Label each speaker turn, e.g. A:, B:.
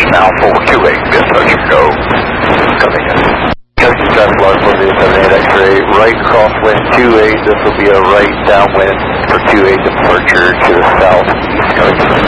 A: now for 28, dispatcher, go. Coming in. Texas Traffic Log for the 78 X-ray, right crosswind 28, this will be a right downwind for 28 departure to the southeast.